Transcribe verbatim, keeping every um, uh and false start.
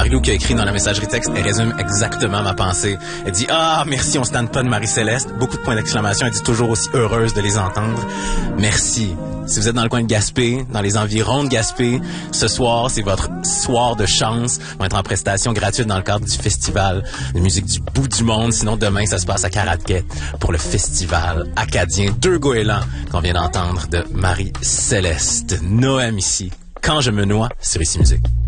Marie-Lou qui a écrit dans la messagerie texte, elle résume exactement ma pensée. Elle dit « Ah, merci, on se tente pas de Marie-Céleste. » Beaucoup de points d'exclamation. Elle dit toujours aussi heureuse de les entendre. Merci. Si vous êtes dans le coin de Gaspé, dans les environs de Gaspé, ce soir, c'est votre soir de chance. Ils vont être en prestation gratuite dans le cadre du festival de musique du bout du monde. Sinon, demain, ça se passe à Caraquet pour le festival acadien. Deux goélands qu'on vient d'entendre de Marie-Céleste. Noam ici. Quand je me noie sur Ici Musique.